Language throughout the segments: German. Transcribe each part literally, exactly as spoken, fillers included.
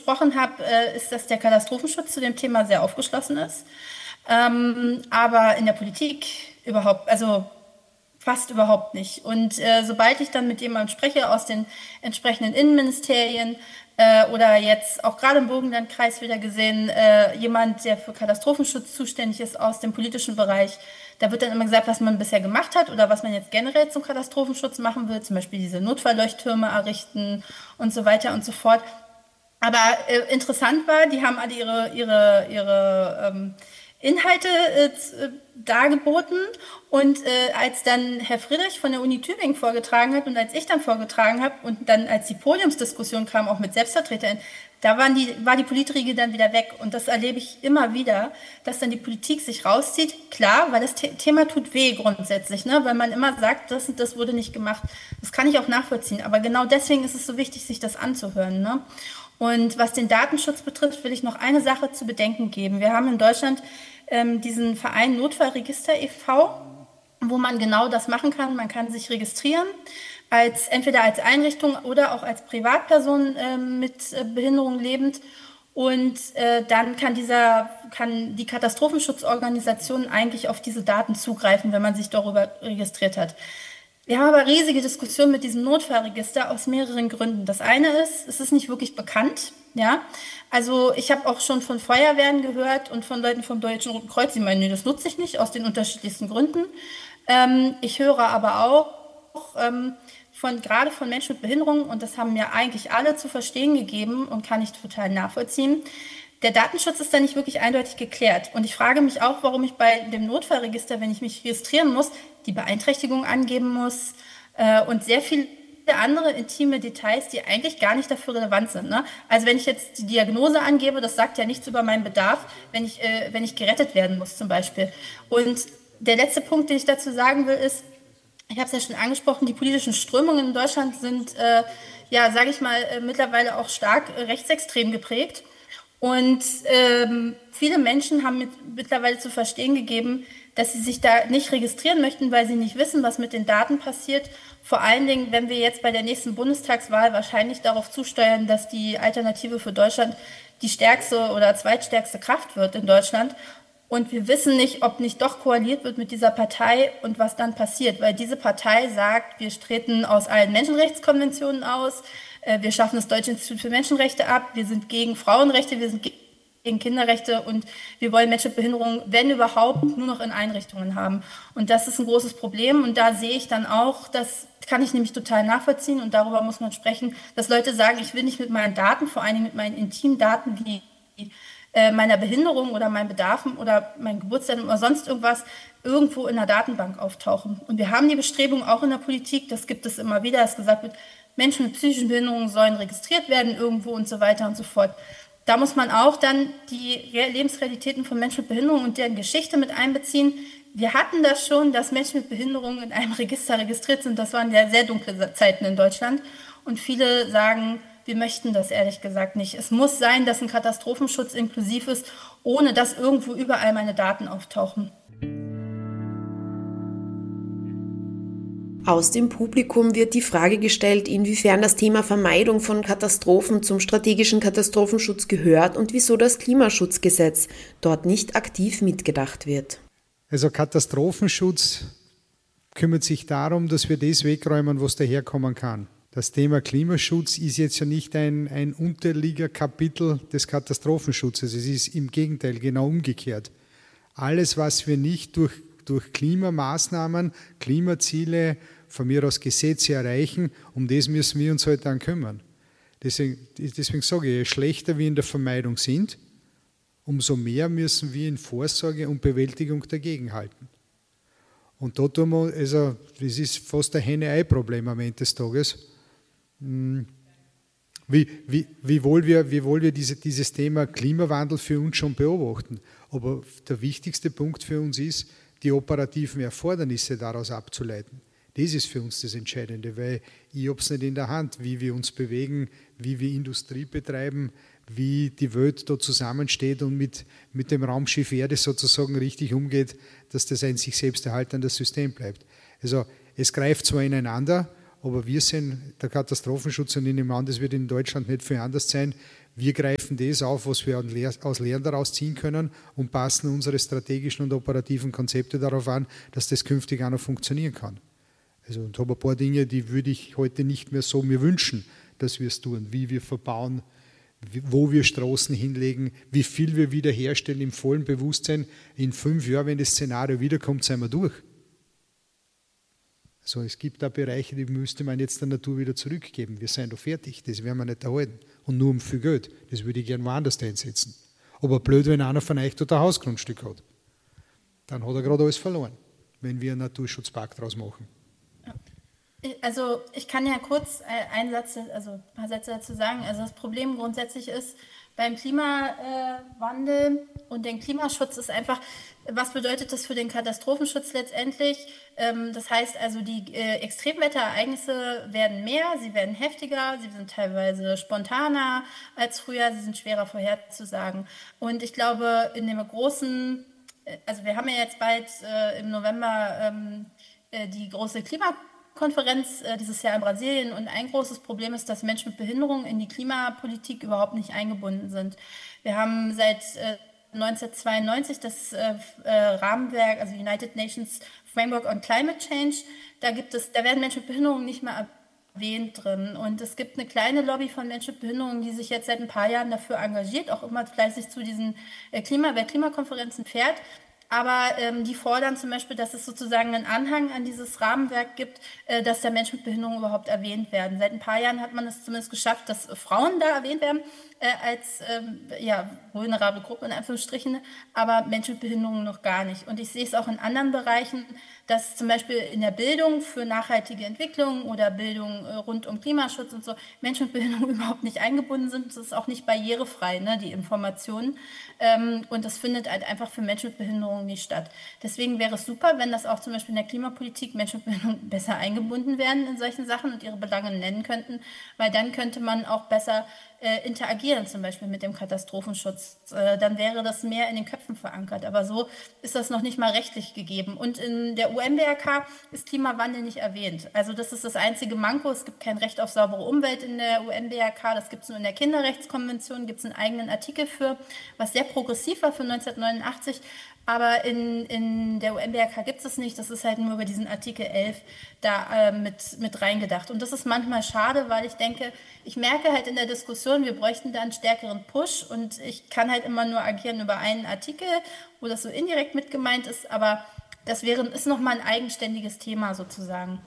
gesprochen habe, äh, ist, dass der Katastrophenschutz zu dem Thema sehr aufgeschlossen ist. Ähm, aber in der Politik überhaupt, also fast überhaupt nicht. Und äh, sobald ich dann mit jemandem spreche aus den entsprechenden Innenministerien äh, oder jetzt auch gerade im Burgenlandkreis wieder gesehen, äh, jemand, der für Katastrophenschutz zuständig ist aus dem politischen Bereich, da wird dann immer gesagt, was man bisher gemacht hat oder was man jetzt generell zum Katastrophenschutz machen will, zum Beispiel diese Notfallleuchttürme errichten und so weiter und so fort. Aber äh, interessant war, die haben alle ihre, ihre, ihre ähm, Inhalte äh, dargeboten und äh, als dann Herr Friedrich von der Uni Tübingen vorgetragen hat und als ich dann vorgetragen habe und dann als die Podiumsdiskussion kam, auch mit Selbstvertretern, da waren die, war die Politriege dann wieder weg und das erlebe ich immer wieder, dass dann die Politik sich rauszieht, klar, weil das The- Thema tut weh grundsätzlich, ne? Weil man immer sagt, das und das wurde nicht gemacht, das kann ich auch nachvollziehen, aber genau deswegen ist es so wichtig, sich das anzuhören, ne? Und was den Datenschutz betrifft, will ich noch eine Sache zu bedenken geben. Wir haben in Deutschland ähm, diesen Verein Notfallregister e V, wo man genau das machen kann. Man kann sich registrieren, als, entweder als Einrichtung oder auch als Privatperson äh, mit äh, Behinderung lebend. Und äh, dann kann, dieser, kann die Katastrophenschutzorganisation eigentlich auf diese Daten zugreifen, wenn man sich darüber registriert hat. Wir haben aber riesige Diskussionen mit diesem Notfallregister aus mehreren Gründen. Das eine ist, es ist nicht wirklich bekannt. Ja, also ich habe auch schon von Feuerwehren gehört und von Leuten vom Deutschen Roten Kreuz, die meinen, nee, das nutze ich nicht, aus den unterschiedlichsten Gründen. Ähm, ich höre aber auch ähm, von, gerade von Menschen mit Behinderung, und das haben mir eigentlich alle zu verstehen gegeben und kann ich total nachvollziehen, der Datenschutz ist da nicht wirklich eindeutig geklärt. Und ich frage mich auch, warum ich bei dem Notfallregister, wenn ich mich registrieren muss, die Beeinträchtigung angeben muss äh, und sehr viele andere intime Details, die eigentlich gar nicht dafür relevant sind. Ne? Also wenn ich jetzt die Diagnose angebe, das sagt ja nichts über meinen Bedarf, wenn ich, äh, wenn ich gerettet werden muss zum Beispiel. Und der letzte Punkt, den ich dazu sagen will, ist, ich habe es ja schon angesprochen, die politischen Strömungen in Deutschland sind, äh, ja, sage ich mal, äh, mittlerweile auch stark äh, rechtsextrem geprägt. Und ähm, viele Menschen haben mit, mittlerweile zu verstehen gegeben, dass sie sich da nicht registrieren möchten, weil sie nicht wissen, was mit den Daten passiert. Vor allen Dingen, wenn wir jetzt bei der nächsten Bundestagswahl wahrscheinlich darauf zusteuern, dass die Alternative für Deutschland die stärkste oder zweitstärkste Kraft wird in Deutschland. Und wir wissen nicht, ob nicht doch koaliert wird mit dieser Partei und was dann passiert. Weil diese Partei sagt, wir treten aus allen Menschenrechtskonventionen aus, wir schaffen das Deutsche Institut für Menschenrechte ab, wir sind gegen Frauenrechte, wir sind gegen Kinderrechte und wir wollen Menschen mit Behinderung, wenn überhaupt, nur noch in Einrichtungen haben. Und das ist ein großes Problem und da sehe ich dann auch, das kann ich nämlich total nachvollziehen und darüber muss man sprechen, dass Leute sagen, ich will nicht mit meinen Daten, vor allen Dingen mit meinen intimen Daten wie äh, meiner Behinderung oder meinen Bedarfen oder mein Geburtsdatum oder sonst irgendwas irgendwo in der Datenbank auftauchen. Und wir haben die Bestrebung auch in der Politik, das gibt es immer wieder, dass gesagt wird, Menschen mit psychischen Behinderungen sollen registriert werden irgendwo und so weiter und so fort. Da muss man auch dann die Lebensrealitäten von Menschen mit Behinderung und deren Geschichte mit einbeziehen. Wir hatten das schon, dass Menschen mit Behinderung in einem Register registriert sind. Das waren ja sehr dunkle Zeiten in Deutschland. Und viele sagen, wir möchten das ehrlich gesagt nicht. Es muss sein, dass ein Katastrophenschutz inklusiv ist, ohne dass irgendwo überall meine Daten auftauchen. Aus dem Publikum wird die Frage gestellt, inwiefern das Thema Vermeidung von Katastrophen zum strategischen Katastrophenschutz gehört und wieso das Klimaschutzgesetz dort nicht aktiv mitgedacht wird. Also Katastrophenschutz kümmert sich darum, dass wir das wegräumen, was daherkommen kann. Das Thema Klimaschutz ist jetzt ja nicht ein, ein Unterliegerkapitel des Katastrophenschutzes. Es ist im Gegenteil genau umgekehrt. Alles, was wir nicht durch, durch Klimamaßnahmen, Klimaziele, von mir aus Gesetze erreichen, um das müssen wir uns halt dann kümmern. Deswegen, deswegen sage ich, je schlechter wir in der Vermeidung sind, umso mehr müssen wir in Vorsorge und Bewältigung dagegenhalten. Und da tun wir, also das ist fast ein Henne-Ei-Problem am Ende des Tages. Wie, wie, wie wohl wir, wie wohl wir diese, dieses Thema Klimawandel für uns schon beobachten. Aber der wichtigste Punkt für uns ist, die operativen Erfordernisse daraus abzuleiten. Das ist für uns das Entscheidende, weil ich habe es nicht in der Hand, wie wir uns bewegen, wie wir Industrie betreiben, wie die Welt da zusammensteht und mit, mit dem Raumschiff Erde sozusagen richtig umgeht, dass das ein sich selbst erhaltendes System bleibt. Also es greift zwar ineinander, aber wir sind der Katastrophenschutz und ich nehme an, das wird in Deutschland nicht viel anders sein. Wir greifen das auf, was wir aus Lehren daraus ziehen können und passen unsere strategischen und operativen Konzepte darauf an, dass das künftig auch noch funktionieren kann. Also und habe ein paar Dinge, die würde ich heute nicht mehr so mir wünschen, dass wir es tun, wie wir verbauen, wo wir Straßen hinlegen, wie viel wir wiederherstellen im vollen Bewusstsein. In fünf Jahren, wenn das Szenario wiederkommt, sind wir durch. Also es gibt da Bereiche, die müsste man jetzt der Natur wieder zurückgeben. Wir sind doch fertig, das werden wir nicht erhalten. Und nur um viel Geld. Das würde ich gerne woanders einsetzen. Aber blöd, wenn einer von euch dort ein Hausgrundstück hat. Dann hat er gerade alles verloren, wenn wir einen Naturschutzpark draus machen. Also ich kann ja kurz einen Satz, also ein paar Sätze dazu sagen. Also das Problem grundsätzlich ist, beim Klimawandel und dem Klimaschutz ist einfach, was bedeutet das für den Katastrophenschutz letztendlich? Das heißt also, die Extremwetterereignisse werden mehr, sie werden heftiger, sie sind teilweise spontaner als früher, sie sind schwerer vorherzusagen. Und ich glaube, in dem großen, also wir haben ja jetzt bald im November die große Klimakonferenz, Konferenz dieses Jahr in Brasilien und ein großes Problem ist, dass Menschen mit Behinderung in die Klimapolitik überhaupt nicht eingebunden sind. Wir haben seit neunzehnhundertzweiundneunzig das Rahmenwerk, also United Nations Framework on Climate Change. Da gibt es, da werden Menschen mit Behinderung nicht mehr erwähnt drin. Und es gibt eine kleine Lobby von Menschen mit Behinderung, die sich jetzt seit ein paar Jahren dafür engagiert, auch immer fleißig zu diesen Klima- Weltklimakonferenzen fährt. Aber ähm, die fordern zum Beispiel, dass es sozusagen einen Anhang an dieses Rahmenwerk gibt, äh, dass da Menschen mit Behinderung überhaupt erwähnt werden. Seit ein paar Jahren hat man es zumindest geschafft, dass Frauen da erwähnt werden äh, als ähm, ja, vulnerable Gruppe in Anführungsstrichen, aber Menschen mit Behinderung noch gar nicht. Und ich sehe es auch in anderen Bereichen, dass zum Beispiel in der Bildung für nachhaltige Entwicklung oder Bildung äh, rund um Klimaschutz und so Menschen mit Behinderung überhaupt nicht eingebunden sind. Das ist auch nicht barrierefrei, ne, die Informationen. Ähm, und das findet halt einfach für Menschen mit Behinderung nicht statt. Deswegen wäre es super, wenn das auch zum Beispiel in der Klimapolitik Menschen mit Behinderung besser eingebunden werden in solchen Sachen und ihre Belange nennen könnten, weil dann könnte man auch besser äh, interagieren, zum Beispiel mit dem Katastrophenschutz. Äh, dann wäre das mehr in den Köpfen verankert. Aber so ist das noch nicht mal rechtlich gegeben. Und in der U N B R K ist Klimawandel nicht erwähnt. Also das ist das einzige Manko. Es gibt kein Recht auf saubere Umwelt in der U N B R K. Das gibt es nur in der Kinderrechtskonvention. Gibt es einen eigenen Artikel für, was sehr progressiv war für neunzehnhundertneunundachtzig. Aber in, in der U N B R K gibt es das nicht. Das ist halt nur über diesen Artikel elf da äh, mit, mit reingedacht. Und das ist manchmal schade, weil ich denke, ich merke halt in der Diskussion, wir bräuchten da einen stärkeren Push. Und ich kann halt immer nur agieren über einen Artikel, wo das so indirekt mit gemeint ist. Aber das wäre, ist nochmal ein eigenständiges Thema sozusagen.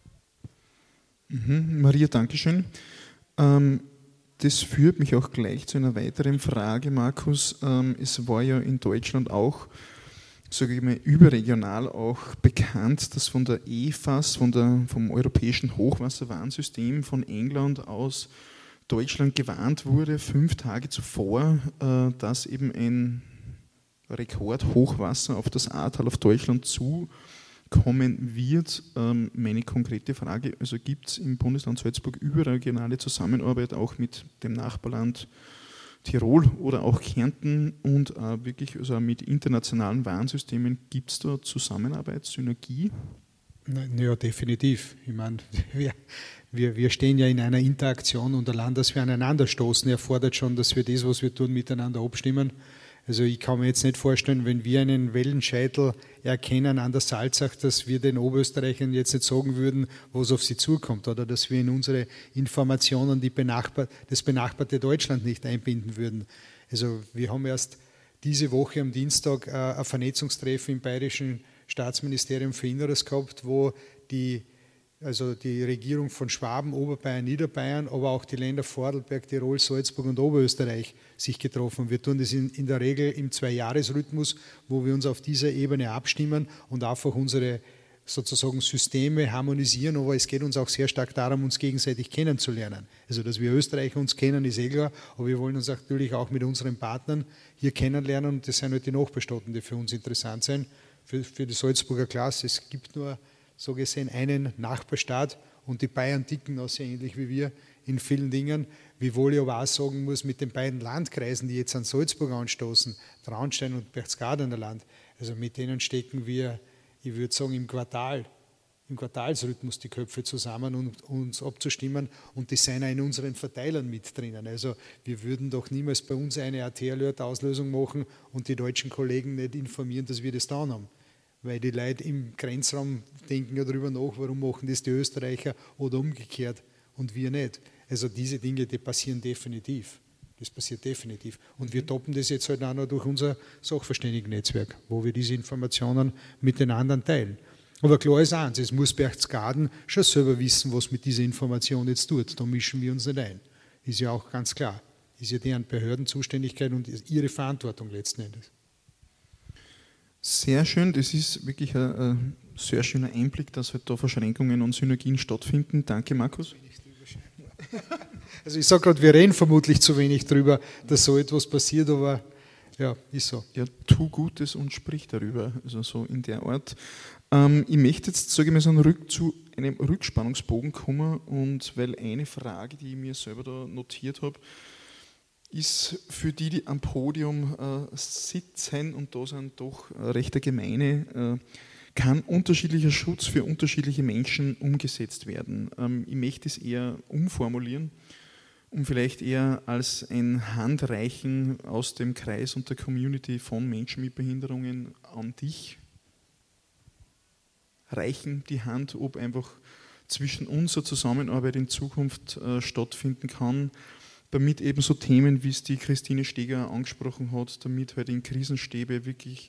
Mhm, Maria, Dankeschön. Ähm, Das führt mich auch gleich zu einer weiteren Frage, Markus. Es war ja in Deutschland auch, sage ich mal, überregional auch bekannt, dass von der E F A S, von der, vom Europäischen Hochwasserwarnsystem von England aus Deutschland gewarnt wurde, fünf Tage zuvor, dass eben ein Rekordhochwasser auf das Ahrtal, auf Deutschland zu kommen wird. Ähm, meine konkrete Frage, also gibt es im Bundesland Salzburg überregionale Zusammenarbeit auch mit dem Nachbarland Tirol oder auch Kärnten und äh, wirklich also mit internationalen Warnsystemen, gibt es da Zusammenarbeit, Synergie? Ja, definitiv. Ich meine, wir, wir, wir stehen ja in einer Interaktion und allein, dass wir aneinander stoßen, erfordert schon, dass wir das, was wir tun, miteinander abstimmen. Also ich kann mir jetzt nicht vorstellen, wenn wir einen Wellenscheitel erkennen an der Salzach, dass wir den Oberösterreichern jetzt nicht sagen würden, was auf sie zukommt oder dass wir in unsere Informationen die benachbar, das benachbarte Deutschland nicht einbinden würden. Also wir haben erst diese Woche am Dienstag ein Vernetzungstreffen im Bayerischen Staatsministerium für Inneres gehabt, wo die also die Regierung von Schwaben, Oberbayern, Niederbayern, aber auch die Länder Vorarlberg, Tirol, Salzburg und Oberösterreich sich getroffen. Wir tun das in, in der Regel im Zweijahresrhythmus, wo wir uns auf dieser Ebene abstimmen und einfach unsere sozusagen Systeme harmonisieren, aber es geht uns auch sehr stark darum, uns gegenseitig kennenzulernen. Also, dass wir Österreicher uns kennen, ist eh klar, aber wir wollen uns natürlich auch mit unseren Partnern hier kennenlernen und das sind halt die Nachbarstaaten, die für uns interessant sind. Für, für die Salzburger Klasse, es gibt nur so gesehen einen Nachbarstaat und die Bayern ticken auch sehr ähnlich wie wir in vielen Dingen, wiewohl ich aber auch sagen muss, mit den beiden Landkreisen, die jetzt an Salzburg anstoßen, Traunstein und Berchtesgadener Land, also mit denen stecken wir, ich würde sagen, im Quartal, im Quartalsrhythmus die Köpfe zusammen, um uns abzustimmen, und die sind auch in unseren Verteilern mit drinnen. Also wir würden doch niemals bei uns eine A T-Alert-Auslösung machen und die deutschen Kollegen nicht informieren, dass wir das da haben. Weil die Leute im Grenzraum denken ja darüber nach, warum machen das die Österreicher oder umgekehrt und wir nicht. Also diese Dinge, die passieren definitiv. Das passiert definitiv. Und wir toppen das jetzt halt auch noch durch unser Sachverständigen-Netzwerk, wo wir diese Informationen mit den anderen teilen. Aber klar ist eins, es muss Berchtesgaden schon selber wissen, was mit dieser Information jetzt tut. Da mischen wir uns nicht ein. Ist ja auch ganz klar. Ist ja deren Behördenzuständigkeit und ihre Verantwortung letzten Endes. Sehr schön, das ist wirklich ein, ein sehr schöner Einblick, dass halt da Verschränkungen und Synergien stattfinden. Danke, Markus. Also ich sage gerade, wir reden vermutlich zu wenig darüber, dass so etwas passiert, aber ja, ist so. Ja, tu Gutes und sprich darüber, also so in der Art. Ähm, ich möchte jetzt, sage ich mal, so einen Rück zu einem Rückspannungsbogen kommen, und weil eine Frage, die ich mir selber da notiert habe, ist für die, die am Podium äh, sitzen, und da sind doch äh, recht eine Gemeine, äh, kann unterschiedlicher Schutz für unterschiedliche Menschen umgesetzt werden. Ähm, ich möchte es eher umformulieren, um vielleicht eher als ein Handreichen aus dem Kreis und der Community von Menschen mit Behinderungen an dich reichen die Hand, ob einfach zwischen uns eine Zusammenarbeit in Zukunft äh, stattfinden kann, damit eben so Themen, wie es die Christine Steger angesprochen hat, damit halt in Krisenstäbe wirklich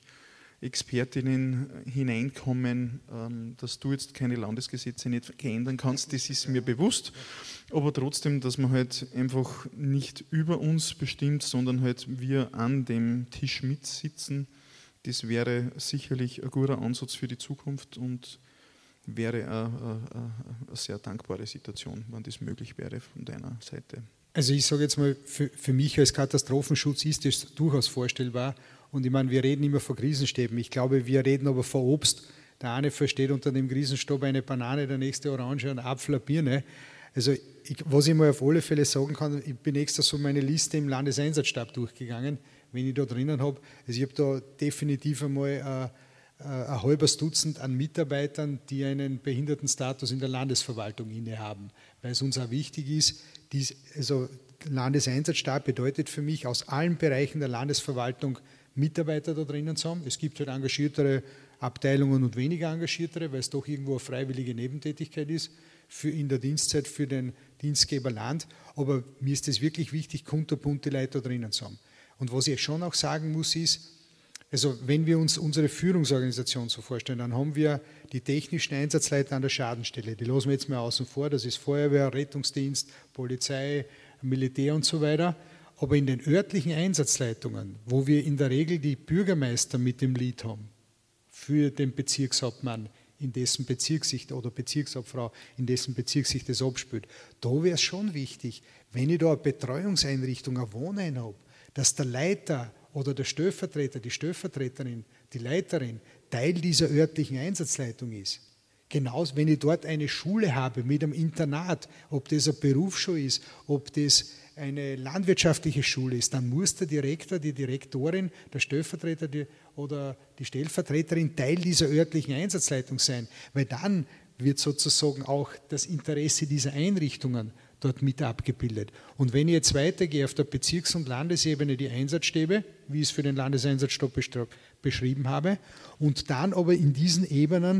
Expertinnen hineinkommen, ähm, dass du jetzt keine Landesgesetze nicht verändern kannst, das ist mir bewusst, aber trotzdem, dass man halt einfach nicht über uns bestimmt, sondern halt wir an dem Tisch mitsitzen, das wäre sicherlich ein guter Ansatz für die Zukunft und wäre eine, eine, eine sehr dankbare Situation, wenn das möglich wäre von deiner Seite. Also ich sage jetzt mal, für, für mich als Katastrophenschutz ist das durchaus vorstellbar. Und ich meine, wir reden immer von Krisenstäben. Ich glaube, wir reden aber von Obst. Der eine versteht unter dem Krisenstab eine Banane, der nächste Orange, ein Apfel, eine Birne. Also ich, was ich mal auf alle Fälle sagen kann, ich bin extra so meine Liste im Landeseinsatzstab durchgegangen, wenn ich da drinnen habe. Also ich habe da definitiv einmal äh, ein halbes Dutzend an Mitarbeitern, die einen Behindertenstatus in der Landesverwaltung innehaben. Weil es uns auch wichtig ist, dies, also Landeseinsatzstab bedeutet für mich, aus allen Bereichen der Landesverwaltung Mitarbeiter da drinnen zu haben. Es gibt halt engagiertere Abteilungen und weniger engagiertere, weil es doch irgendwo eine freiwillige Nebentätigkeit ist für in der Dienstzeit für den Dienstgeber Land. Aber mir ist es wirklich wichtig, kunterbunte Leute da drinnen zu haben. Und was ich schon auch sagen muss, ist, also wenn wir uns unsere Führungsorganisation so vorstellen, dann haben wir die technischen Einsatzleiter an der Schadenstelle. Die lassen wir jetzt mal außen vor, das ist Feuerwehr, Rettungsdienst, Polizei, Militär und so weiter. Aber in den örtlichen Einsatzleitungen, wo wir in der Regel die Bürgermeister mit dem Lied haben, für den Bezirkshauptmann, in dessen Bezirk sich, oder Bezirkshauptfrau, in dessen Bezirk sich das abspielt, da wäre es schon wichtig, wenn ich da eine Betreuungseinrichtung, ein Wohnheim habe, dass der Leiter oder der Stellvertreter, die Stellvertreterin, die Leiterin Teil dieser örtlichen Einsatzleitung ist. Genauso, wenn ich dort eine Schule habe mit einem Internat, ob das eine Berufsschule ist, ob das eine landwirtschaftliche Schule ist, dann muss der Direktor, die Direktorin, der Stellvertreter die, oder die Stellvertreterin Teil dieser örtlichen Einsatzleitung sein, weil dann wird sozusagen auch das Interesse dieser Einrichtungen dort mit abgebildet. Und wenn ich jetzt weitergehe auf der Bezirks- und Landesebene die Einsatzstäbe, wie ich es für den Landeseinsatzstab beschrieben habe, und dann aber in diesen Ebenen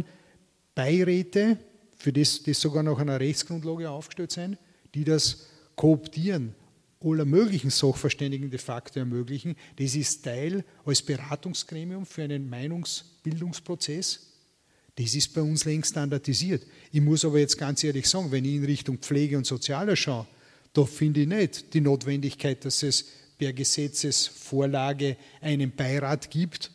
Beiräte, für das, das sogar nach einer Rechtsgrundlage aufgestellt sein, die das Kooptieren aller möglichen Sachverständigen de facto ermöglichen. Das ist Teil als Beratungsgremium für einen Meinungsbildungsprozess. Das ist bei uns längst standardisiert. Ich muss aber jetzt ganz ehrlich sagen, wenn ich in Richtung Pflege und Soziales schaue, da finde ich nicht die Notwendigkeit, dass es per Gesetzesvorlage einen Beirat gibt,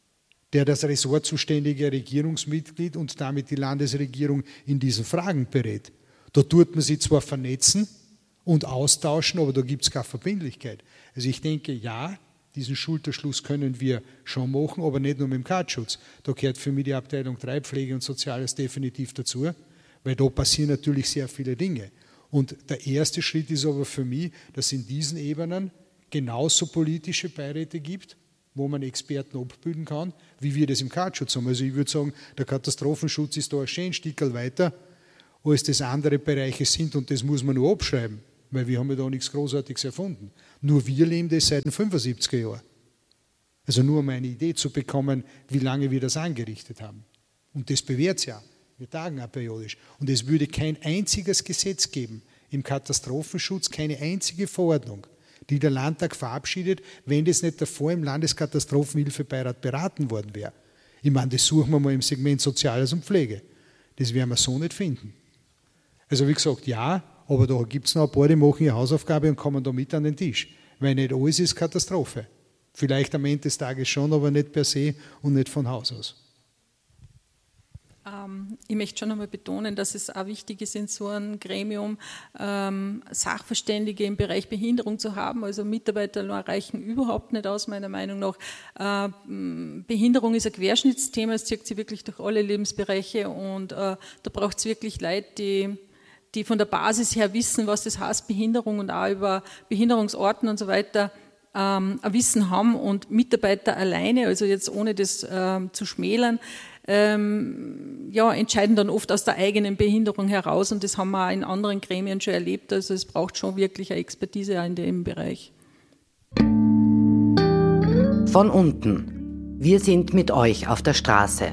der das ressortzuständige Regierungsmitglied und damit die Landesregierung in diesen Fragen berät. Da tut man sie zwar vernetzen und austauschen, aber da gibt es keine Verbindlichkeit. Also ich denke, ja, diesen Schulterschluss können wir schon machen, aber nicht nur mit dem Katschutz. Da gehört für mich die Abteilung drei, Pflege und Soziales, definitiv dazu, weil da passieren natürlich sehr viele Dinge. Und der erste Schritt ist aber für mich, dass es in diesen Ebenen genauso politische Beiräte gibt, wo man Experten abbilden kann, wie wir das im Katschutz haben. Also ich würde sagen, der Katastrophenschutz ist da ein schön Stückchen weiter, als das andere Bereiche sind und das muss man nur abschreiben, weil wir haben ja da nichts Großartiges erfunden. Nur wir leben das seit den fünfundsiebziger Jahren. Also nur um eine Idee zu bekommen, wie lange wir das angerichtet haben. Und das bewährt es ja. Wir tagen auch periodisch. Und es würde kein einziges Gesetz geben im Katastrophenschutz, keine einzige Verordnung, die der Landtag verabschiedet, wenn das nicht davor im Landeskatastrophenhilfebeirat beraten worden wäre. Ich meine, das suchen wir mal im Segment Soziales und Pflege. Das werden wir so nicht finden. Also wie gesagt, ja, aber da gibt es noch ein paar, die machen ihre Hausaufgabe und kommen da mit an den Tisch. Weil nicht alles ist Katastrophe. Vielleicht am Ende des Tages schon, aber nicht per se und nicht von Haus aus. Ähm, ich möchte schon einmal betonen, dass es auch wichtig ist, in so einem Gremium ähm, Sachverständige im Bereich Behinderung zu haben. Also Mitarbeiter reichen überhaupt nicht aus, meiner Meinung nach. Äh, Behinderung ist ein Querschnittsthema, es zieht sich wirklich durch alle Lebensbereiche und äh, da braucht es wirklich Leute, die die von der Basis her wissen, was das heißt, Behinderung und auch über Behinderungsorten und so weiter ähm, ein Wissen haben und Mitarbeiter alleine, also jetzt ohne das ähm, zu schmälern, ähm, ja, entscheiden dann oft aus der eigenen Behinderung heraus und das haben wir auch in anderen Gremien schon erlebt, also es braucht schon wirklich eine Expertise auch in dem Bereich. Von unten. Wir sind mit euch auf der Straße.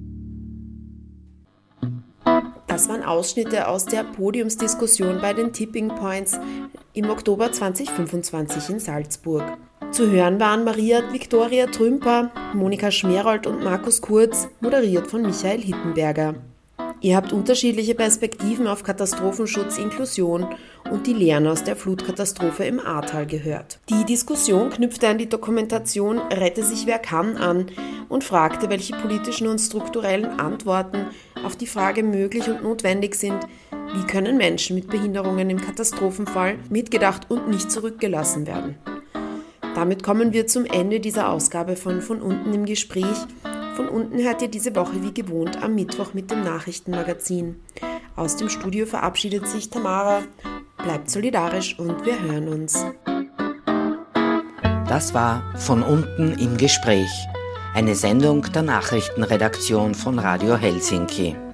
Das waren Ausschnitte aus der Podiumsdiskussion bei den Tipping Points im Oktober zweitausendfünfundzwanzig in Salzburg. Zu hören waren Maria Viktoria Trümper, Monika Schmerold und Markus Kurz, moderiert von Michael Hittenberger. Ihr habt unterschiedliche Perspektiven auf Katastrophenschutz, Inklusion und die Lehren aus der Flutkatastrophe im Ahrtal gehört. Die Diskussion knüpfte an die Dokumentation Rette sich wer kann an und fragte, welche politischen und strukturellen Antworten auf die Frage möglich und notwendig sind, wie können Menschen mit Behinderungen im Katastrophenfall mitgedacht und nicht zurückgelassen werden. Damit kommen wir zum Ende dieser Ausgabe von Von unten im Gespräch. Von unten hört ihr diese Woche wie gewohnt am Mittwoch mit dem Nachrichtenmagazin. Aus dem Studio verabschiedet sich Tamara. Bleibt solidarisch und wir hören uns. Das war Von unten im Gespräch, eine Sendung der Nachrichtenredaktion von Radio Helsinki.